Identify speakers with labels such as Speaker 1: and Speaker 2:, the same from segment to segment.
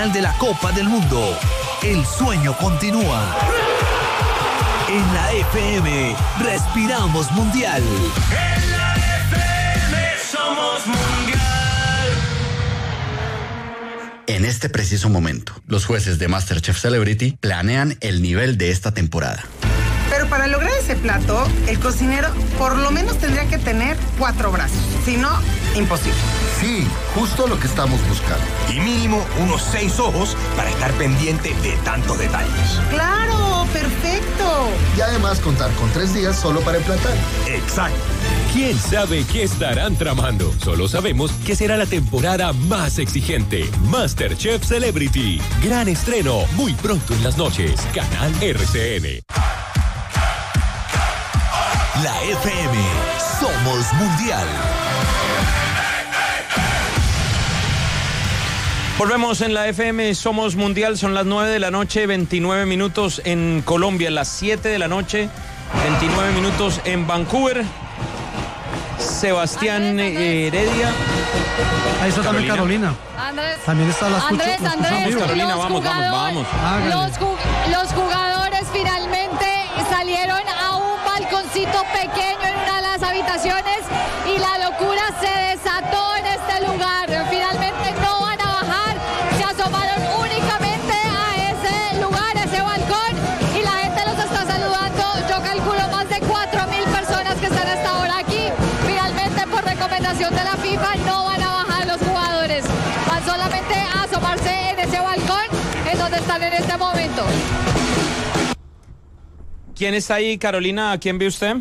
Speaker 1: final de la Copa del Mundo. El sueño continúa. En la FM respiramos mundial.
Speaker 2: En la FM somos mundial.
Speaker 3: En este preciso momento, los jueces de MasterChef Celebrity planean el nivel de esta temporada.
Speaker 4: Pero para lograr ese plato, el cocinero por lo menos tendría que tener 4 brazos. Si no, imposible.
Speaker 5: Sí, justo lo que estamos buscando.
Speaker 2: Y mínimo unos 6 ojos para estar pendiente de tantos detalles.
Speaker 4: ¡Claro! ¡Perfecto!
Speaker 5: Y además contar con 3 días solo para emplatar.
Speaker 2: Exacto.
Speaker 6: ¿Quién sabe qué estarán tramando? Solo sabemos que será la temporada más exigente. MasterChef Celebrity. Gran estreno muy pronto en las noches. Canal RCN.
Speaker 1: La FM somos mundial.
Speaker 7: Volvemos en la FM Somos Mundial, son las 9 de la noche, 29 minutos en Colombia, las 7 de la noche, 29 minutos en Vancouver. Sebastián Heredia.
Speaker 8: Ahí está también Carolina.
Speaker 9: Andrés.
Speaker 8: También está la escucha.
Speaker 9: Andrés,
Speaker 7: Carolina, vamos.
Speaker 9: Los jugadores finalmente salieron a un balconcito pequeño en una de las habitaciones y la locura se desató en este lugar. Finalmente no van a bajar, se asomaron únicamente a ese lugar, a ese balcón, y la gente los está saludando. Yo calculo más de 4.000 personas que están hasta ahora aquí. Finalmente, por recomendación de la FIFA, no van a bajar los jugadores. Van solamente a asomarse en ese balcón en donde están en este momento.
Speaker 7: ¿Quién está ahí, Carolina? ¿A quién ve usted?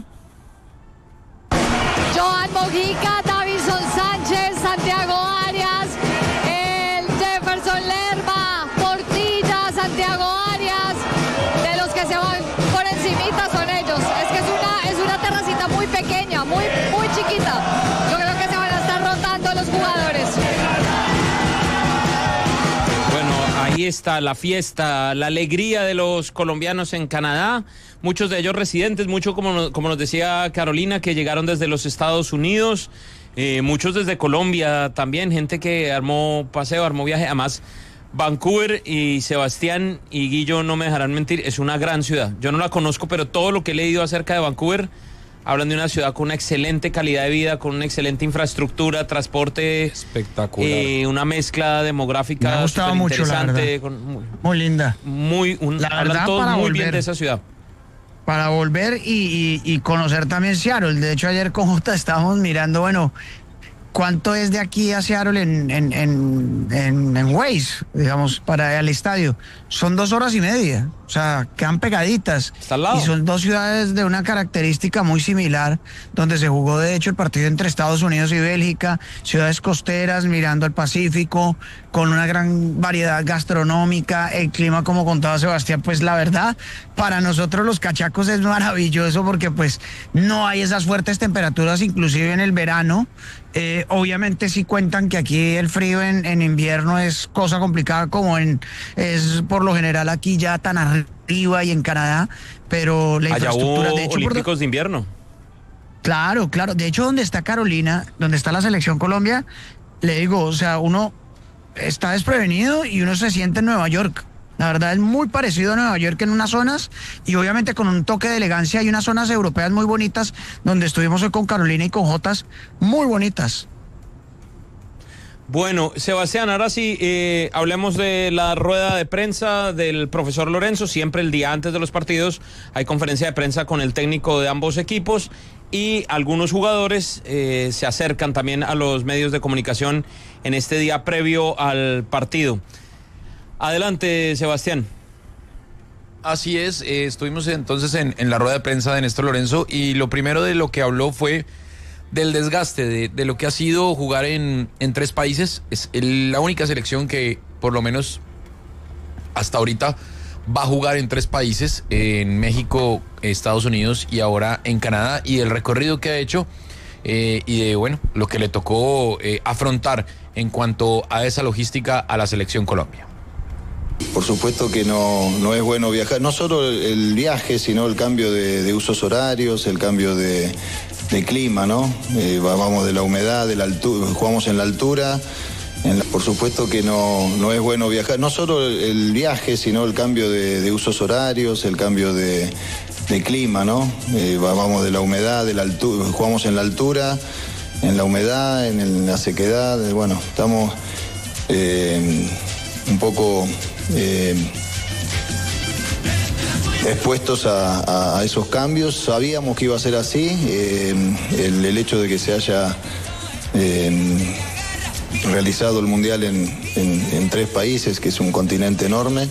Speaker 9: Joan Mojica, Davison Sánchez, Santiago Arias, el Jefferson Lerma, Portilla, Santiago Arias. De los que se van por encimita son ellos. Es que es una terracita muy pequeña, muy chiquita. Yo creo que se van a estar rotando los jugadores.
Speaker 7: Ahí está la fiesta, la alegría de los colombianos en Canadá, muchos de ellos residentes, mucho como nos decía Carolina, que llegaron desde los Estados Unidos, muchos desde Colombia también, gente que armó paseo, armó viaje. Además, Vancouver y Sebastián y Guillo no me dejarán mentir, es una gran ciudad. Yo no la conozco, pero todo lo que he leído acerca de Vancouver hablan de una ciudad con una excelente calidad de vida, con una excelente infraestructura, transporte
Speaker 10: espectacular,
Speaker 7: una mezcla demográfica.
Speaker 8: Me ha gustado mucho, la verdad. Muy linda.
Speaker 7: Hablan todos muy bien de esa ciudad.
Speaker 8: Para volver y conocer también Seattle. De hecho, ayer con Jota estábamos mirando, bueno, ¿cuánto es de aquí a Seattle en Waze, digamos, para el estadio? Son 2 horas y media. O sea, quedan pegaditas.
Speaker 7: Está al lado.
Speaker 8: Y son 2 ciudades de una característica muy similar, donde se jugó de hecho el partido entre Estados Unidos y Bélgica, ciudades costeras mirando al Pacífico, con una gran variedad gastronómica, el clima, como contaba Sebastián, pues la verdad, para nosotros los cachacos es maravilloso porque pues no hay esas fuertes temperaturas, inclusive en el verano. Obviamente sí cuentan que aquí el frío en invierno es cosa complicada, como es por lo general aquí ya tan arriba y en Canadá, pero la infraestructura...
Speaker 7: Allá hubo
Speaker 8: de hecho,
Speaker 7: olímpicos de invierno.
Speaker 8: Claro, de hecho donde está Carolina, donde está la selección Colombia, le digo, o sea, uno está desprevenido y uno se siente en Nueva York. La verdad es muy parecido a Nueva York en unas zonas y obviamente con un toque de elegancia. Hay unas zonas europeas muy bonitas donde estuvimos hoy con Carolina y con Jotas, muy bonitas.
Speaker 7: Bueno, Sebastián, ahora sí, hablemos de la rueda de prensa del profesor Lorenzo. Siempre el día antes de los partidos hay conferencia de prensa con el técnico de ambos equipos y algunos jugadores se acercan también a los medios de comunicación en este día previo al partido. Adelante, Sebastián.
Speaker 10: Así es, estuvimos entonces en la rueda de prensa de Néstor Lorenzo y lo primero de lo que habló fue del desgaste, de lo que ha sido jugar en 3 países. Es la única selección que por lo menos hasta ahorita va a jugar en 3 países, en México, Estados Unidos y ahora en Canadá, y el recorrido que ha hecho y de, bueno, lo que le tocó afrontar en cuanto a esa logística a la selección Colombia.
Speaker 11: Por supuesto que no es bueno viajar, no solo el viaje, sino el cambio de usos horarios, el cambio de clima, ¿no? Vamos de la humedad, de la altura, jugamos en la altura Por supuesto que no es bueno viajar, no solo el viaje, sino el cambio de usos horarios, el cambio de clima, ¿no? Vamos de la humedad, de la altura, jugamos en la altura, en la humedad, en la sequedad, bueno, estamos un poco expuestos a esos cambios. Sabíamos que iba a ser así, el hecho de que se haya realizado el Mundial en 3 países, que es un continente enorme,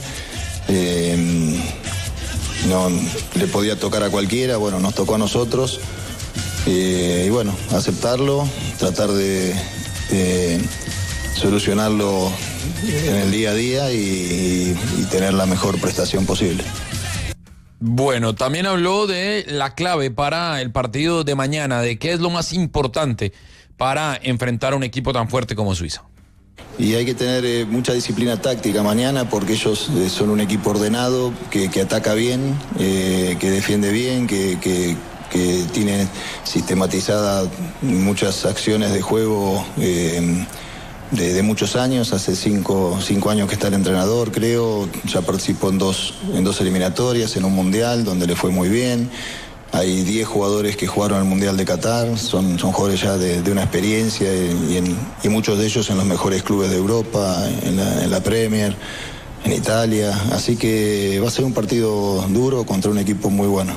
Speaker 11: no le podía tocar a cualquiera, bueno, nos tocó a nosotros, y bueno, aceptarlo, tratar de solucionarlo en el día a día y tener la mejor prestación posible.
Speaker 10: Bueno, también habló de la clave para el partido de mañana, de qué es lo más importante para enfrentar a un equipo tan fuerte como Suiza.
Speaker 11: Y hay que tener mucha disciplina táctica mañana, porque ellos son un equipo ordenado, que ataca bien, que defiende bien, que tiene sistematizadas muchas acciones de juego de muchos años. Hace 5 años que está el entrenador, creo. Ya participó en dos eliminatorias, en un mundial donde le fue muy bien. Hay 10 jugadores que jugaron al Mundial de Qatar, son jugadores ya de una experiencia, y muchos de ellos en los mejores clubes de Europa, en la Premier, en Italia. Así que va a ser un partido duro contra un equipo muy bueno.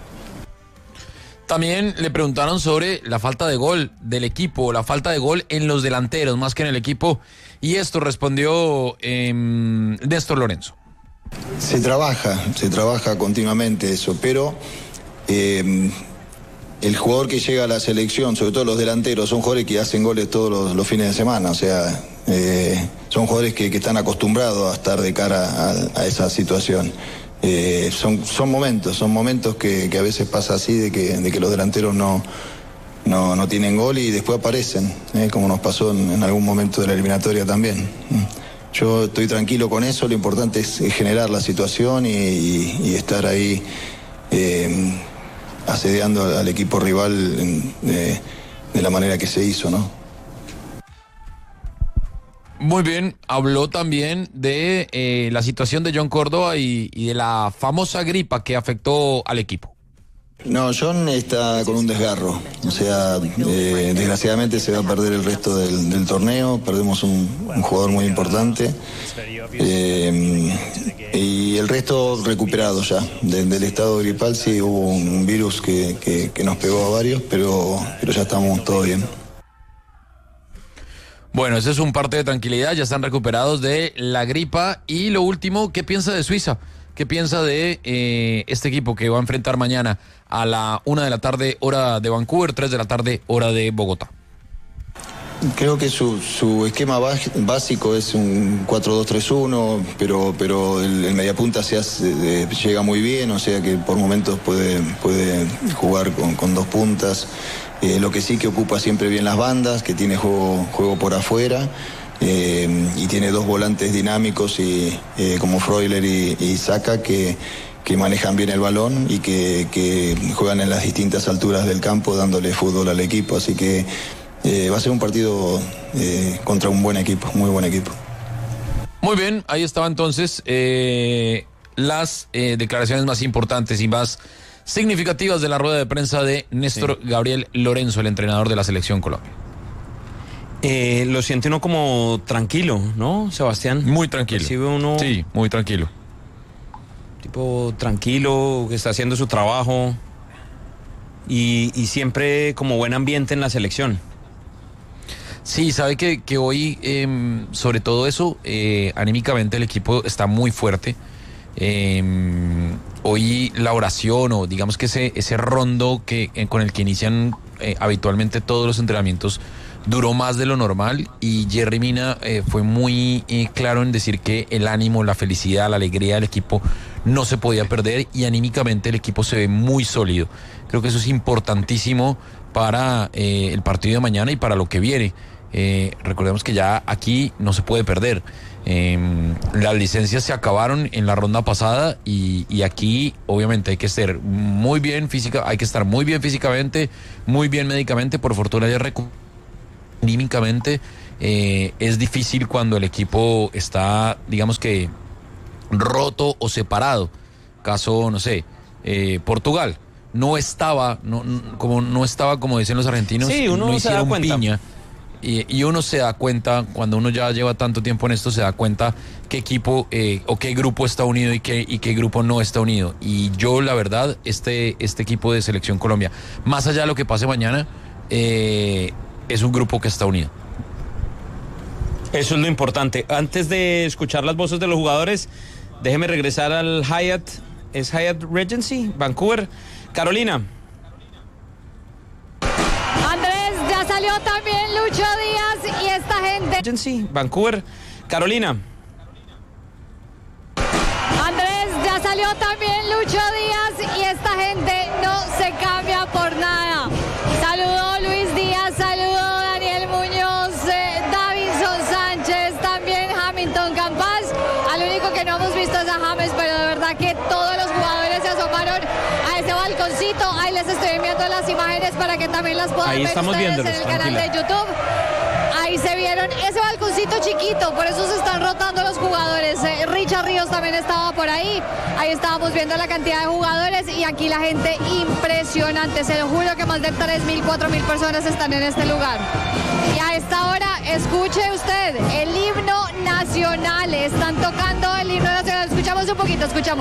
Speaker 10: También le preguntaron sobre la falta de gol del equipo, la falta de gol en los delanteros, más que en el equipo, y esto respondió Néstor Lorenzo.
Speaker 11: Se trabaja continuamente eso, pero el jugador que llega a la selección, sobre todo los delanteros, son jugadores que hacen goles todos los fines de semana, o sea, son jugadores que están acostumbrados a estar de cara a esa situación. Son momentos que a veces pasa así, de que los delanteros no tienen gol y después aparecen, como nos pasó en algún momento de la eliminatoria también. Yo estoy tranquilo con eso, lo importante es generar la situación y estar ahí asediando al equipo rival de la manera que se hizo, ¿no?
Speaker 10: Muy bien, habló también de la situación de John Córdoba y de la famosa gripa que afectó al equipo.
Speaker 11: No, John está con un desgarro, o sea, desgraciadamente se va a perder el resto del torneo, perdemos un jugador muy importante, y el resto recuperado ya. Del estado gripal sí hubo un virus que nos pegó a varios, pero ya estamos todos bien.
Speaker 10: Bueno, ese es un parte de tranquilidad, ya están recuperados de la gripa. Y lo último, ¿qué piensa de Suiza? ¿Qué piensa de este equipo que va a enfrentar mañana a la 1 de la tarde, hora de Vancouver, 3 de la tarde, hora de Bogotá?
Speaker 11: Creo que su esquema básico es un 4-2-3-1, pero el mediapunta llega muy bien, o sea que por momentos puede jugar con 2 puntas. Lo que sí que ocupa siempre bien las bandas, que tiene juego por afuera, y tiene 2 volantes dinámicos como Freuler y Saka que manejan bien el balón y que juegan en las distintas alturas del campo dándole fútbol al equipo. Así que va a ser un partido contra un buen equipo, muy buen equipo.
Speaker 10: Muy bien, ahí estaba entonces las declaraciones más importantes y más significativas de la rueda de prensa de Néstor Gabriel Lorenzo, el entrenador de la Selección Colombia.
Speaker 7: Lo siente uno como tranquilo, ¿no, Sebastián?
Speaker 10: Muy tranquilo.
Speaker 7: Percibe uno...
Speaker 10: Sí, muy tranquilo.
Speaker 7: Tipo tranquilo, que está haciendo su trabajo y siempre como buen ambiente en la selección.
Speaker 10: Sí, sabe que hoy, sobre todo eso, anímicamente el equipo está muy fuerte. Hoy la oración, o digamos que ese rondo con el que inician habitualmente todos los entrenamientos, duró más de lo normal, y Jerry Mina fue muy claro en decir que el ánimo, la felicidad, la alegría del equipo no se podía perder, y anímicamente el equipo se ve muy sólido. Creo que eso es importantísimo para el partido de mañana y para lo que viene. Recordemos que ya aquí no se puede perder. Las licencias se acabaron en la ronda pasada y aquí obviamente hay que estar muy bien físicamente, muy bien médicamente. Por fortuna ya anímicamente es difícil cuando el equipo está, digamos que, roto o separado. Caso, no sé, Portugal. No estaba, como dicen los argentinos,
Speaker 7: sí, uno
Speaker 10: no hicieron
Speaker 7: se da cuenta.
Speaker 10: piña. Y uno se da cuenta, cuando uno ya lleva tanto tiempo en esto, se da cuenta qué equipo o qué grupo está unido y qué grupo no está unido. Y yo, la verdad, este equipo de Selección Colombia, más allá de lo que pase mañana, es un grupo que está unido.
Speaker 7: Eso es lo importante. Antes de escuchar las voces de los jugadores, déjeme regresar al Hyatt. ¿Es Hyatt Regency? Vancouver. Carolina.
Speaker 9: Andrés, ya salió también Lucho Díaz y esta gente.
Speaker 7: Regency, Vancouver. Carolina.
Speaker 9: Andrés, ya salió también Lucho Díaz y esta gente no se cambia por nada. Saludó Luis Díaz, saludó Daniel Muñoz, Davinson Sánchez, también Hamilton Campas. Al único que no hemos visto es a James, pero de verdad que todos los jugadores se asomaron a ese balconcito. Ahí les estoy enviando las imágenes para que también las puedan
Speaker 7: Ahí
Speaker 9: ver
Speaker 7: estamos
Speaker 9: ustedes
Speaker 7: viéndolos,
Speaker 9: en el canal de YouTube. Ahí se vieron ese balconcito chiquito, por eso se están rotando los jugadores. Richard Ríos también estaba por ahí. Ahí estábamos viendo la cantidad de jugadores y aquí la gente impresionante. Se lo juro que más de 3.000, 4.000 personas están en este lugar. Y a esta hora, escuche usted el himno nacional. Están tocando el himno nacional. Escuchamos un poquito, escuchamos.